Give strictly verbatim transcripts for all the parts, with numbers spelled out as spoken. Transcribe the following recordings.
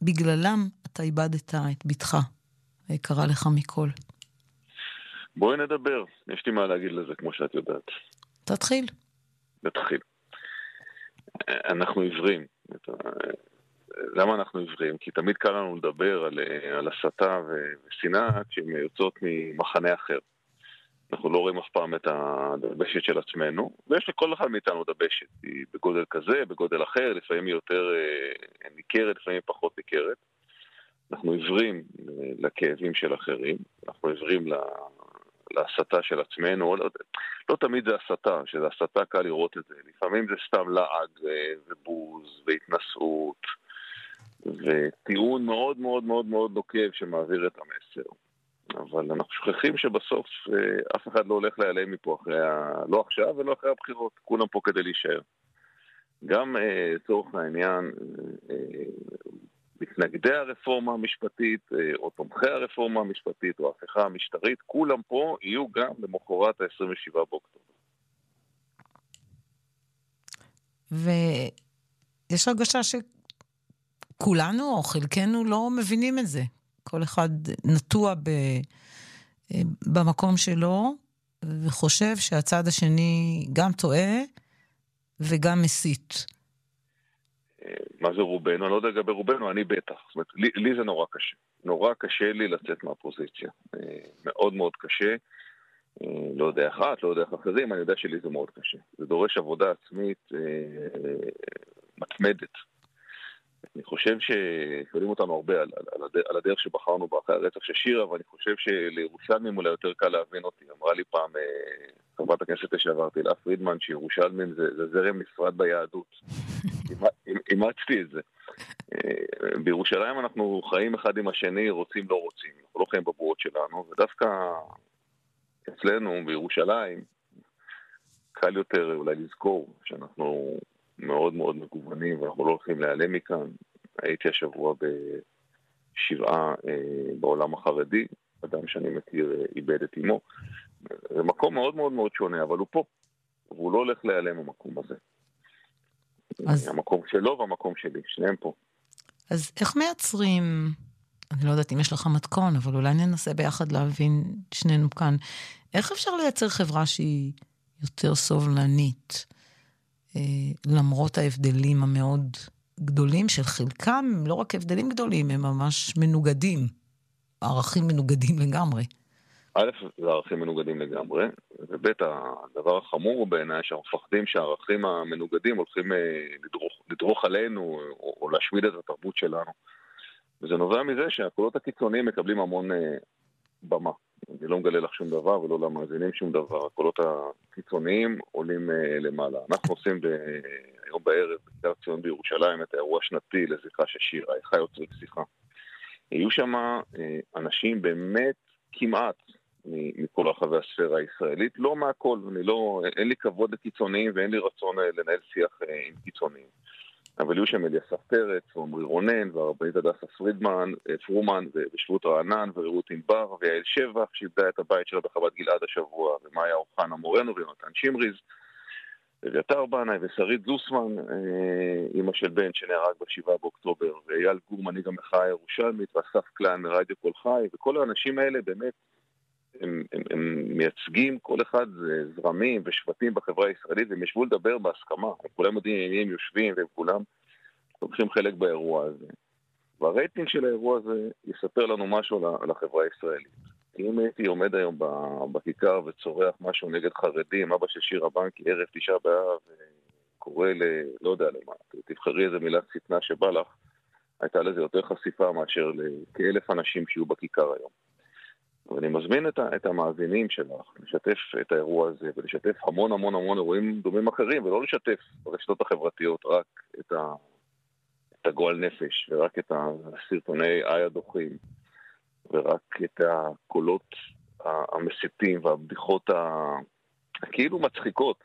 שבגללם אתה איבדת את ביתך, ויקרה לך מכל. בואי נדבר, יש לי מה להגיד לזה כמו שאת יודעת. תתחיל. נתחיל. אנחנו עיוורים. למה אנחנו עיוורים? כי תמיד קל לנו לדבר על, על הסתה ושנאה שהן יוצאות ממחנה אחר. אנחנו לא רואים אף פעם את הדבשת של עצמנו, ויש לכל אחד מאיתנו דבשת. היא בגודל כזה, בגודל אחר, לפעמים היא יותר ניכרת, לפעמים היא פחות ניכרת. אנחנו עיוורים לכאבים של אחרים, אנחנו עיוורים להסתה של עצמנו, לא, לא תמיד זה הסתה, שזה הסתה קל לראות את זה. לפעמים זה סתם לעג ובוז והתנסות, וטיעון מאוד מאוד מאוד מאוד נוקב שמעביר את המסר. אבל אנחנו שוכחים שבסוף אף אחד לא הולך להיעלם מפה אחרי ה... לא עכשיו ולא אחרי הבחירות, כולם פה כדי להישאר. גם צורך העניין, מתנגדי הרפורמה המשפטית, או תומכי הרפורמה המשפטית, או ההפיכה המשטרית, כולם פה יהיו גם למחרת ה-עשרים ושבעה באוקטובר. ויש הרגשה שכולנו או חלקנו לא מבינים את זה. כל אחד נטוע ב... במקום שלו, וחושב שהצד השני גם טועה וגם מסית. מה זה רובנו? אני לא יודע לגבי רובנו, אני בטח. זאת אומרת, לי, לי זה נורא קשה. נורא קשה לי לצאת מהפוזיציה. מאוד מאוד קשה. לא יודע אחת, לא יודע איך אחרים, אני יודע שלי זה מאוד קשה. זה דורש עבודה עצמית מתמדת. אני חושב ששואלים אותנו הרבה על, על, על הדרך שבחרנו בה אחרי הרצח של שירה, אבל אני חושב שלירושלמים אולי יותר קל להבין אותי. אמרה לי פעם חברת הכנסת לשעבר תהילה פרידמן שירושלמים זה, זה זרם נפרד ביהדות. אימצתי את זה. בירושלים אנחנו חיים אחד עם השני, רוצים לא רוצים. אנחנו לא חיים בבועות שלנו, ודווקא אצלנו בירושלים קל יותר אולי לזכור שאנחנו מאוד מאוד מגוונים, ואנחנו לא הולכים להיעלם מכאן. הייתי השבוע בשבעה אה, בעולם החרדי, אדם שאני מכיר אה, איבד את אמו. זה מקום מאוד מאוד מאוד שונה, אבל הוא פה. והוא לא הולך להיעלם במקום הזה. אז... המקום שלו והמקום שלי, שניהם פה. אז איך מייצרים, אני לא יודעת אם יש לך מתכון, אבל אולי ננסה ביחד להבין שנינו כאן, איך אפשר לייצר חברה שהיא יותר סובלנית? למרות ההבדלים המאוד גדולים של חלקם, לא רק הבדלים גדולים, הם ממש מנוגדים, ערכים מנוגדים לגמרי. א', זה ערכים מנוגדים לגמרי, וב', הדבר החמור הוא בעיניי שאנחנו מפחדים שהערכים המנוגדים הולכים לדרוך, לדרוך עלינו או, או להשמיד את התרבות שלנו. וזה נובע מזה שהקולות הקיצוניים מקבלים המון במה. אני לא מגלה לך שום דבר ולא למאזינים שום דבר. הקולות הקיצוניים עולים למעלה. אנחנו עושים ב... היום בערב בכיכר ציון בירושלים את האירוע השנתי לזכרה של שירה, איך יוצרים שיחה. היו שם אנשים באמת כמעט מכל רחבי הספירה הישראלית, לא מהכל, אני לא, אין לי כבוד לקיצוניים ואין לי רצון לנהל שיח עם קיצוניים. אבל היו שם אליסף פרץ, ועמרי רונן, והרבנית הדסה פרידמן, פרומן, ושבות רענן, ורעות ענבר, ויעל שבח, שאיבדה את הבית שלה בחוות גלעד השבוע, ומאיה אוחנה מורנו, ויונתן שמריז, ואביתר בנאי, ושרית זוסמן, אמא של בן שנהרג בשבעה באוקטובר, ואייל גור, מנהיג המחאה הירושלמית, ואסף קליין מרדיו קול חי, וכל האנשים האלה באמת, הם, הם, הם מייצגים כל אחד זרמים ושבטים בחברה הישראלית, והם ישבו לדבר בהסכמה. הם כולם יודעים, הם יושבים, והם כולם לוקחים חלק באירוע הזה. והרייטינג של האירוע הזה יספר לנו משהו על החברה הישראלית. אם הייתי עומד היום בכיכר וצורח משהו נגד חרדים, אבא של שירה בנקי, ערב תשעה באב, קורא ל... לא יודע למה, תבחרי איזה מילת שטנה שבא לך, הייתה לזה יותר חשיפה מאשר לכאלף אנשים שיהיו בכיכר היום. ואני מזמין את, את המאזינים שלך לשתף את האירוע הזה ולשתף המון המון המון אירועים דומים אחרים, ולא לשתף ברשתות החברתיות רק את, ה, את הגועל נפש ורק את הסרטוני איי הדוחים ורק את הקולות המסיתים והבדיחות הכאילו מצחיקות.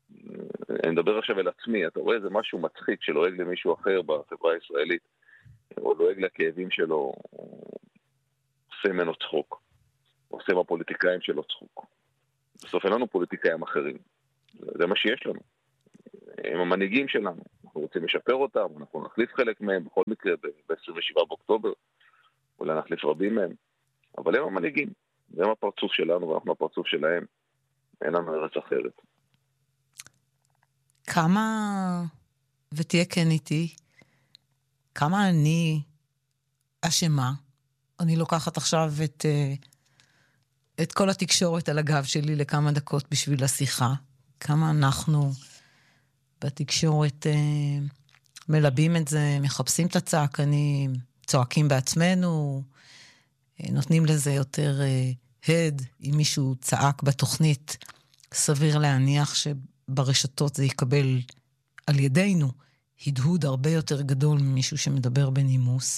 אני מדבר עכשיו אל עצמי, אתה רואה איזה משהו מצחיק שלועג למישהו אחר בחברה הישראלית, או לועג לכאבים שלו, עושה ממנו צחוק. עושה מהפוליטיקאים שלו צחוק. בסוף אין לנו פוליטיקאים אחרים. זה מה שיש לנו. הם המנהיגים שלנו. אנחנו רוצים לשפר אותם, אנחנו נחליף חלק מהם, בכל מקרה ב-עשרים ושבעה באוקטובר, אולי נחליף רבים מהם, אבל הם המנהיגים, הם הפרצוף שלנו ואנחנו הפרצוף שלהם, אין לנו ארץ אחרת. כמה, ותהיה כן איתי, כמה אני אשמה, אני לוקחת עכשיו את, את כל התקשורת על הגב שלי לכמה דקות בשביל השיחה, כמה אנחנו בתקשורת מלבים את זה, מחפשים את הצעקנים, צועקים בעצמנו, נותנים לזה יותר הד, אם מישהו צעק בתוכנית, סביר להניח שברשתות זה יקבל על ידינו הדהוד הרבה יותר גדול ממישהו שמדבר בנימוס.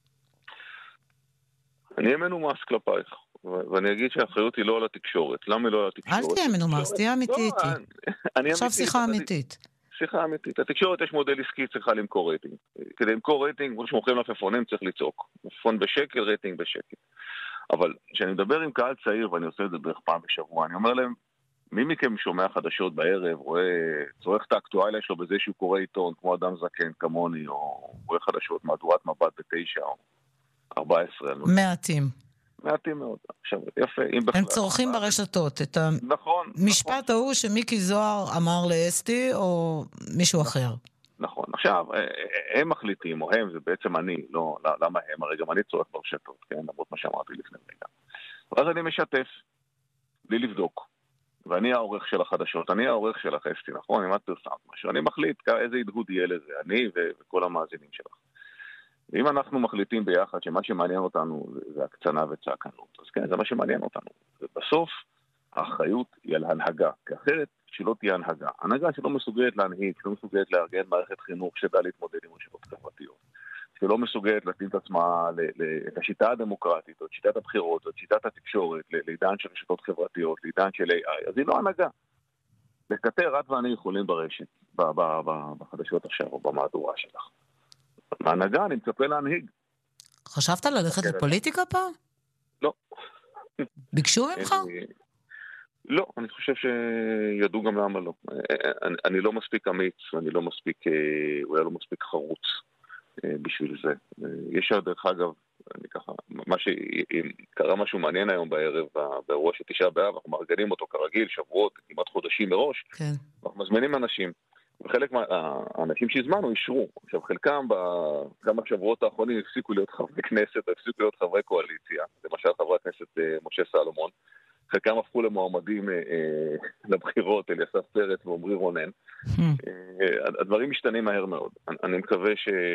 אני מנומס כלפייך, ואני אגיד שהאחריות היא לא על התקשורת. למה היא לא על התקשורת? אל תהיה מנומס, תהיה אמיתי איתי. עכשיו שיחה אמיתית. שיחה אמיתית. התקשורת יש מודל עסקי, צריכה למכור רייטינג. כדי למכור רייטינג, כמו שמוכרים לפפונים, צריך לצעוק. מפפון בשקל, רייטינג בשקל. אבל כשאני מדבר עם קהל צעיר, ואני עושה את זה בערך פעם בשבוע, אני אומר להם, מי מכם שומע חדשות בערב, רואה, צורך את האקטואליה שלו בזה שהוא קורא עיתון, כמו אדם זקן, כמוני, או רואה חדשות, מהדורת מבט בתשע, או ארבע עשרה. מעטים. מעטים מאוד. עכשיו, יפה, אם בכלל... הם צורכים ברשתות את המשפט נכון. ההוא שמיקי זוהר אמר לאסתי, או מישהו אחר. נכון. עכשיו, הם מחליטים, או הם, זה בעצם אני, לא, למה הם? הרי גם אני צורך ברשתות, כן? למרות מה שאמרתי לפני רגע. ואז אני משתף, בלי לבדוק. ואני העורך של החדשות, אני העורך של אסתי, נכון? אם את פרסמת משהו, אני מחליט איזה הדהוד יהיה לזה, אני וכל המאזינים שלך. ואם אנחנו מחליטים ביחד שמה שמעניין אותנו זה הקצנה וצעקנות, אז כן, זה מה שמעניין אותנו. ובסוף, האחריות היא על הנהגה, כי אחרת שלא תהיה הנהגה. הנהגה שלא מסוגלת להנהיג, שלא מסוגלת לארגן מערכת חינוך שדע להתמודד עם רשתות חברתיות, שלא מסוגלת להתאים את עצמה את השיטה הדמוקרטית, או את שיטת הבחירות, או את שיטת התקשורת, לעידן של רשתות חברתיות, לעידן של איי איי, אז היא לא הנהגה. לקטר, את ואני יכולים ברשת, בחדשות עכשיו, או במהדורה שלך. ההנהגה, אני מצפה להנהיג. חשבת ללכת לפוליטיקה פעם? לא. ביקשו ממך? לא, אני חושב שידעו גם למה לא. אני, אני לא מספיק אמיץ, ואני לא מספיק, הוא היה לא מספיק חרוץ בשביל זה. יש דרך אגב, אני ככה, מה שקרה משהו מעניין היום בערב, באירוע של תשעה באב, אנחנו מארגנים אותו כרגיל, שבועות, כמעט חודשים מראש, כן. אנחנו מזמינים אנשים, וחלק מהאנשים שהזמנו אישרו. עכשיו, חלקם בכמה שבועות האחרונים הפסיקו להיות חברי כנסת, הפסיקו להיות חברי קואליציה, למשל חברי הכנסת משה סלומון, חלקם הפכו למועמדים אה, לבחירות, אליסף פרץ ועמרי רונן. אה, הדברים משתנים מהר מאוד. אני, אני מקווה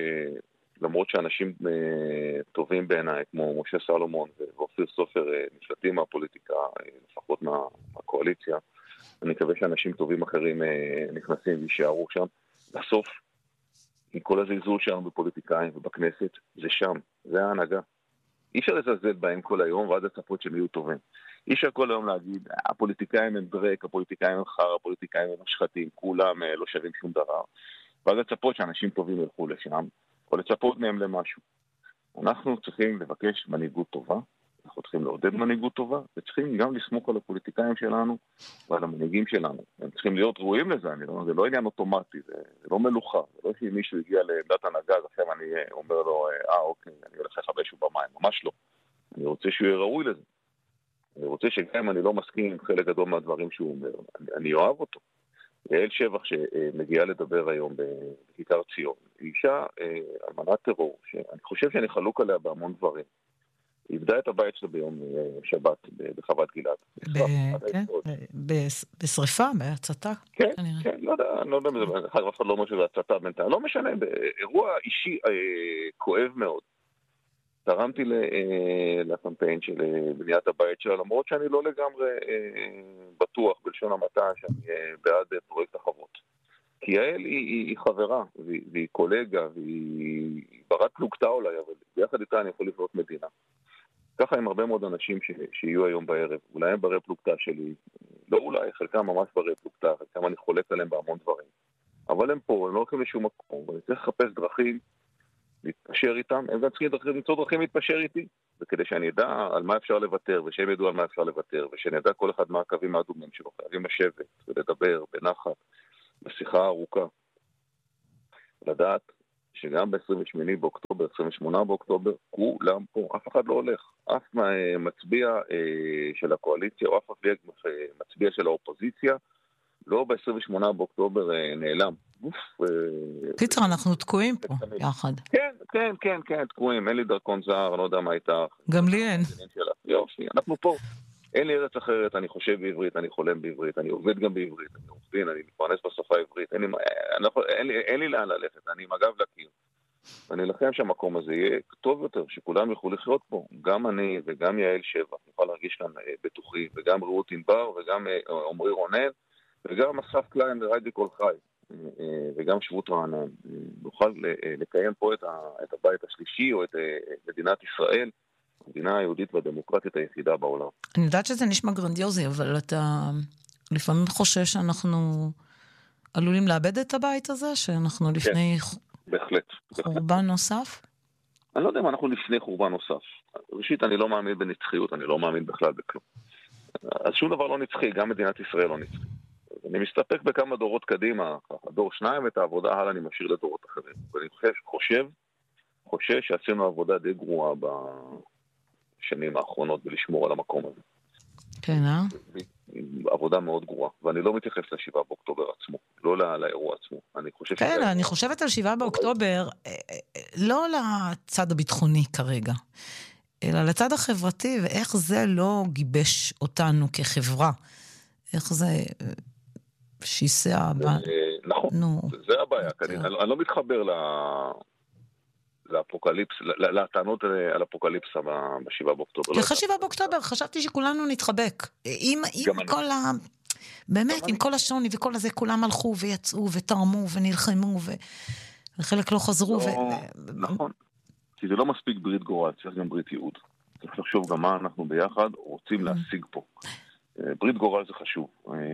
שלמרות שאנשים אה, טובים בעיניי, כמו משה סלומון ואופיר סופר, אה, נשלטים מהפוליטיקה, אה, לפחות מה, מהקואליציה, אני מקווה שאנשים טובים אחרים אה, נכנסים וישארו שם. בסוף, עם כל הזלזול שלנו בפוליטיקאים ובכנסת, זה שם, זה ההנהגה. אי אפשר לזלזל בהם כל היום, ועד לצפות שהם יהיו טובים. אי אפשר כל היום להגיד, הפוליטיקאים הם דרק, הפוליטיקאים הם חר, הפוליטיקאים הם משחטים, כולם לא שווים שום דבר. ועד לצפות שאנשים טובים ילכו לשם, או לצפות מהם למשהו. אנחנו צריכים לבקש מנהיגות טובה, אנחנו צריכים לעודד מנהיגות טובה, וצריכים גם לסמוך על הפוליטיקאים שלנו ועל המנהיגים שלנו. הם צריכים להיות ראויים לזה, אני לא, זה לא עניין אוטומטי, זה, זה לא מלוכה. זה לא שאם מישהו הגיע לעמדת הנהגה, אז עכשיו אני אומר לו, אה, אוקיי, אני הולך לחבש הוא במים, ממש לא. אני רוצה שהוא יהיה ראוי לזה. אני רוצה שגם אם אני לא מסכים עם חלק גדול מהדברים שהוא אומר, אני, אני אוהב אותו. יעל שבח שמגיעה לדבר היום בכיכר ציון, היא אישה אלמנת טרור, שאני חושב שאני חלוק עליה בהמון דברים. היא איבדה את הבית שלה ביום שבת בחוות גלעד. בשריפה, בהצתה. כן, כן, לא יודע, לא יודע, אף אחד לא אומר שזה הצתה בינתיים, לא משנה, באירוע אישי כואב מאוד. תרמתי לקמפיין של בניית הבית שלה, למרות שאני לא לגמרי בטוח בלשון המעטה שאני בעד פרויקט החוות. כי יעל היא, היא, היא חברה, והיא, והיא קולגה, והיא ברת פלוגתא אולי, אבל ביחד איתה אני יכול לבנות מדינה. ככה עם הרבה מאוד אנשים ש, שיהיו היום בערב. אולי הם ברי פלוגתא שלי, לא אולי, חלקם ממש ברי פלוגתא, חלקם אני חולק עליהם בהמון דברים. אבל הם פה, הם לא הולכים לשום מקום, ואני צריך לחפש דרכים להתפשר איתם, הם גם צריכים למצוא דרכים להתפשר איתי, וכדי שאני אדע על מה אפשר לוותר, ושהם ידעו על מה אפשר לוותר, ושנדע כל אחד מה הקווים האדומים שלו, חייבים לשבת ולדבר בנחת, בשיחה ארוכה. לדעת שגם ב-עשרים ושמונה באוקטובר, עשרים ושמונה באוקטובר, כולם פה, אף אחד לא הולך. אף מצביע של הקואליציה או אף מצביע של האופוזיציה, לא ב-עשרים ושמונה באוקטובר נעלם. קיצר, אנחנו תקועים פה יחד. כן, כן, כן, כן, תקועים. אין לי דרכון זר, אני לא יודע מה הייתה. גם לי אין. יופי, אנחנו פה. אין לי ארץ אחרת, אני חושב בעברית, אני חולם בעברית, אני עובד גם בעברית, אני עורך דין, אני מתפרנס בשפה העברית, אין לי, אין לי, אין לי לאן ללכת, אני עם הגב לקיר. ואני אלחם שהמקום הזה יהיה טוב יותר, שכולם יוכלו לחיות פה. גם אני וגם יעל שבח, נוכל להרגיש כאן בטוחי, וגם רעות ענבר, וגם עמרי רונן, וגם אסף קליין וריידי כל חי, וגם שבות רענן. נוכל לקיים פה את הבית השלישי, או את מדינת ישראל, המדינה היהודית והדמוקרטית היחידה בעולם. אני יודעת שזה נשמע גרנדיוזי, אבל אתה לפעמים חושש שאנחנו עלולים לאבד את הבית הזה, שאנחנו לפני בהחלט, חורבן נוסף? אני לא יודע אם אנחנו לפני חורבן נוסף. ראשית, אני לא מאמין בנצחיות, אני לא מאמין בכלל בכלום. אז שום דבר לא נצחי, גם מדינת ישראל לא נצחי. אני מסתפק בכמה דורות קדימה, דור שניים, ואת העבודה הלאה אני משאיר לדורות אחרים. ואני חושב, חושב שעשינו עבודה די גרועה בשנים האחרונות בלשמור על המקום הזה. כן, אה? עבודה מאוד גרועה, ואני לא מתייחס לשבעה באוקטובר עצמו, לא לאירוע עצמו. אני חושב כן, אני חושבת על שבעה באוקטובר, לא לצד הביטחוני כרגע, אלא לצד החברתי, ואיך זה לא גיבש אותנו כחברה. איך זה שיסע... נכון, זה הבעיה. אני לא מתחבר לאפוקליפס, לטענות על אפוקליפס בשבעה באוקטובר. לך שבעה באוקטובר, חשבתי שכולנו נתחבק. עם כל ה... באמת, עם כל השוני וכל הזה, כולם הלכו ויצאו ותרמו ונלחמו, וחלק לא חזרו. נכון, כי זה לא מספיק ברית גורל, צריך גם ברית ייעוד. צריך לחשוב גם מה אנחנו ביחד רוצים להשיג פה. ברית גורל זה חשוב,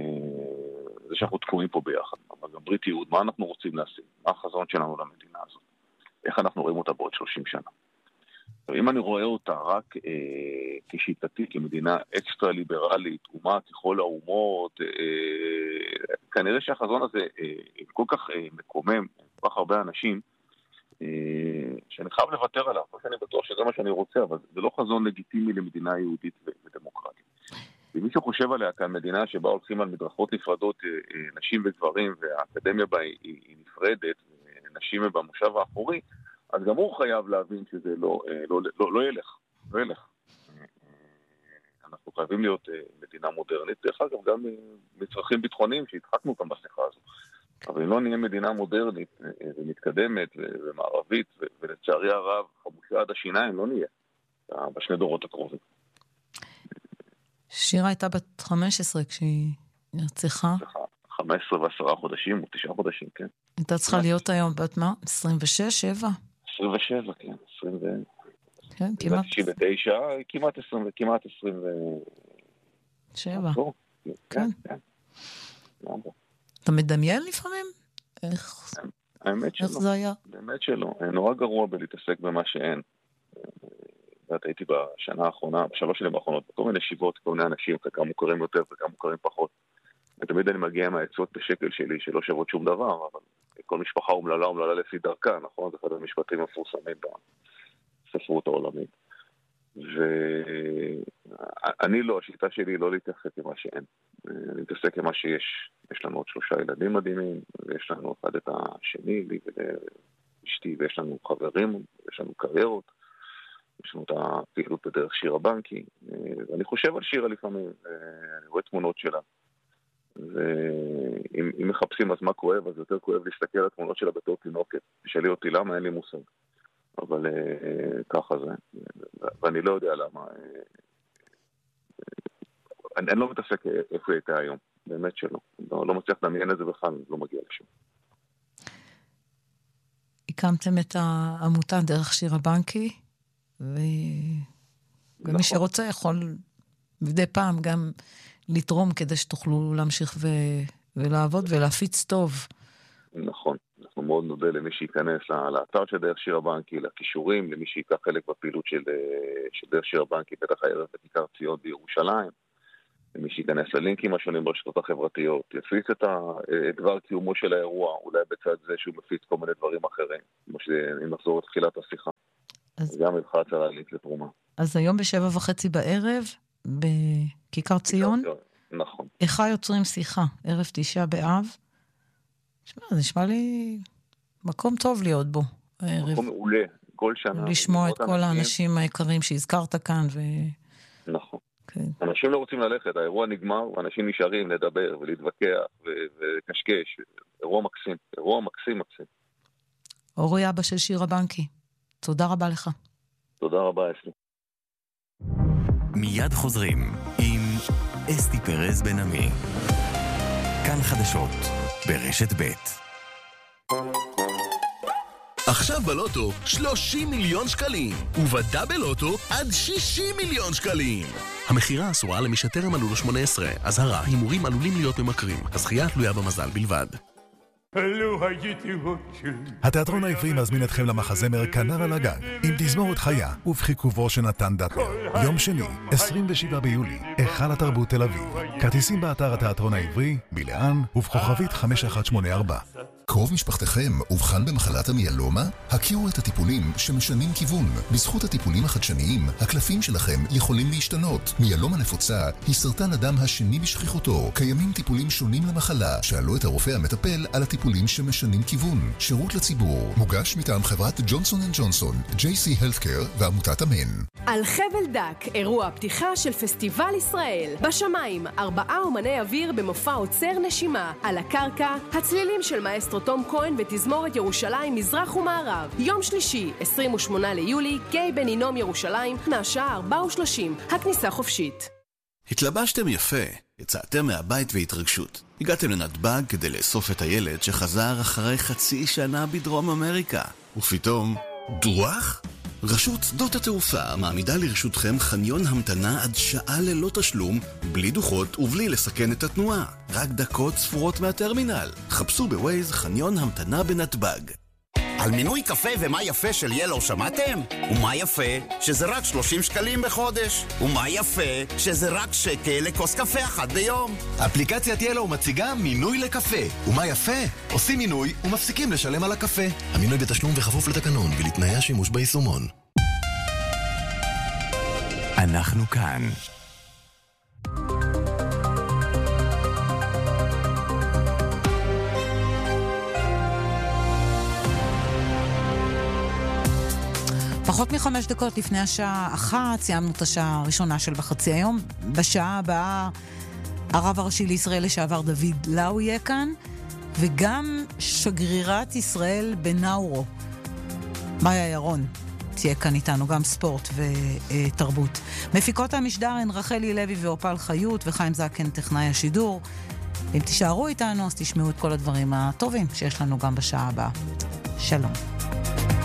זה שאנחנו תקועים פה ביחד, אבל גם ברית ייעוד, מה אנחנו רוצים להשיג? מה החזון שלנו למדינה הזאת? איך אנחנו רואים אותה בעוד שלושים שנה? אם אני רואה אותה רק אה, כשיטתי, כמדינה אקסטרה ליברלית, אומה ככל האומות, אה, כנראה שהחזון הזה אה, כל כך אה, מקומם, כל כך הרבה אנשים, אה, שאני חייב לוותר עליו, אני בטוח שזה מה שאני רוצה, אבל זה לא חזון לגיטימי למדינה יהודית ודמוקרטית. ומי שחושב עליה כאן מדינה שבה הולכים על מדרכות נפרדות אה, אה, נשים וגברים, והאקדמיה בה היא, היא נפרדת, נשים במושב האחורי, אז גם הוא חייב להבין שזה לא, לא, לא, לא ילך, לא ילך. אנחנו חייבים להיות מדינה מודרנית, דרך אגב גם מצרכים ביטחוניים שהתחקנו אותם בשיחה הזו. אבל אם לא נהיה מדינה מודרנית ומתקדמת ומערבית, ולצערי הרב, חמושה עד השיניים, לא נהיה בשני דורות הקרובים. שירה הייתה בת חמש עשרה כשהיא נרצחה. חמש עשרה ועשרה חודשים, או תשעה חודשים, כן. הייתה צריכה להיות היום בת מה? עשרים ושש, שבע? עשרים ושבע, כן. עשרים ו... כן, כמעט. תשעים ותשע, כמעט עשרים, כמעט עשרים ושבע. כן, כן. אתה מדמיין לפעמים? איך... האמת שלא. איך זה היה? באמת שלא. נורא גרוע בלהתעסק במה שאין. הייתי בשנה האחרונה, בשלוש שנים האחרונות, בכל מיני שיבות, כל מיני אנשים, חלקם מוכרים יותר וכמה מוכרים פחות. ותמיד אני מגיע עם העצות בשקל שלי שלא שוות שום דבר, אבל כל משפחה אומללה אומללה לפי דרכה, נכון? זה אחד המשפטים המפורסמים בספרות העולמית. ואני לא, השיטה שלי לא להתעסק עם מה שאין. אני מתעסק עם מה שיש. יש לנו עוד שלושה ילדים מדהימים, ויש לנו אחד את השני, לי ואשתי, ויש לנו חברים, ויש לנו קריירות, יש לנו את הפעילות בדרך שירה בנקי, ואני חושב על שירה לפעמים, אני רואה תמונות שלה. ואם מחפשים אז מה כואב, אז יותר כואב להסתכל על התמונות שלה בתור תינוקת. תשאלי אותי למה, אין לי מושג. אבל ככה זה. ואני לא יודע למה. אני לא מתעסק איפה הייתה היום. באמת שלא. לא מצליח לדמיין את זה בכלל, לא מגיע לשם. הקמתם את העמותה דרך שירה בנקי, ומי שרוצה יכול מדי פעם גם לתרום כדי שתוכלו להמשיך ו... ולעבוד ולהפיץ טוב. נכון. אנחנו מאוד נודה למי שייכנס לאתר של דרך שירה בנקי, לכישורים, למי שיקח חלק בפעילות של, של דרך שירה בנקי, בטח הערב בכיכר ציון בירושלים. מי שיכנס ללינקים השונים ברשתות החברתיות, יפיץ את הדבר קיומו של האירוע, אולי בצד זה שהוא מפיץ כל מיני דברים אחרים, כמו שאם נחזור את תחילת השיחה. אז גם ילחץ על הלינק לתרומה. אז היום בשבע וחצי בערב, בכיכר ציון, נכון. איכה יוצרים שיחה, ערב תשעה באב. תשמע, זה נשמע לי מקום טוב להיות בו. מקום מעולה, כל שנה. לשמוע את כל האנשים היקרים שהזכרת כאן. ו... נכון. Okay. אנשים לא רוצים ללכת, האירוע נגמר, ואנשים נשארים לדבר ולהתווכח ולקשקש. אירוע מקסים, אירוע מקסים מקסים. אורי אבא של שירה בנקי, תודה רבה לך. תודה רבה, אסתי. מיד חוזרים עם אסתי פרז בן עמי. כאן חדשות ברשת ב'. עכשיו בלוטו שלושים מיליון שקלים, ובדאבל לוטו עד שישים מיליון שקלים. המחירה אסורה למי שטרם מלאו לו שמונה עשרה. אזהרה, הימורים עלולים להיות ממכרים. הזכייה תלויה במזל בלבד. התיאטרון העברי מזמין אתכם למחזמר כנר על הגג עם תזמורת חיה ובחיכובו של נתן דטנר. יום שני, עשרים ושבעה ביולי, היכל התרבות תל אביב. כרטיסים באתר התיאטרון העברי, בלען ובכוכבית חמש אחת שמונה ארבע. קרוב משפחתכם אובחן במחלת המיאלומה? הכירו את הטיפולים שמשנים כיוון. בזכות הטיפולים החדשניים, הקלפים שלכם יכולים להשתנות. מיאלומה נפוצה היא סרטן הדם השני בשכיחותו. קיימים טיפולים שונים למחלה. שאלו את הרופא המטפל על הטיפולים שמשנים כיוון. שירות לציבור. מוגש מטעם חברת ג'ונסון אנד ג'ונסון, ג'יי סי Healthcare ועמותת אמן. על חבל דק, אירוע הפתיחה של פסטיבל ישראל. בשמיים, ארבעה אומני אוויר במופע עוצר נשימה. על הקרקע, הצלילים של מאסטרו תום כהן ותזמורת ירושלים מזרח ומערב. יום שלישי, עשרים ושמונה ליולי, גיא בן הינום ירושלים, מהשעה ארבע ושלושים. הכניסה חופשית. התלבשתם יפה, יצאתם מהבית והתרגשות. הגעתם לנתב"ג כדי לאסוף את הילד שחזר אחרי חצי שנה בדרום אמריקה. ופתאום, דוח? רשות שדות התעופה מעמידה לרשותכם חניון המתנה עד שעה ללא תשלום, בלי דוחות ובלי לסכן את התנועה. רק דקות ספורות מהטרמינל. חפשו בווייז חניון המתנה בנתב"ג. על מינוי קפה ומה יפה של ילו שמעתם? ומה יפה? שזה רק שלושים שקלים בחודש. ומה יפה? שזה רק שקל לכוס קפה אחת ביום. אפליקציית ילו מציגה מינוי לקפה. ומה יפה? עושים מינוי ומפסיקים לשלם על הקפה. המינוי בתשלום וחפוף לתקנון ולתנאי השימוש ביישומון. אנחנו כאן. פחות מחמש דקות לפני השעה אחת, סיימנו את השעה הראשונה של בחצי היום. בשעה הבאה, הרב הראשי לישראל לשעבר דוד לאו יהיה כאן, וגם שגרירת ישראל בנאורו, מאיה ירון, תהיה כאן איתנו, גם ספורט ותרבות. מפיקות המשדר הן רחלי לוי ואופל חיות, וחיים זקן טכנאי השידור. אם תישארו איתנו, אז תשמעו את כל הדברים הטובים שיש לנו גם בשעה הבאה. שלום.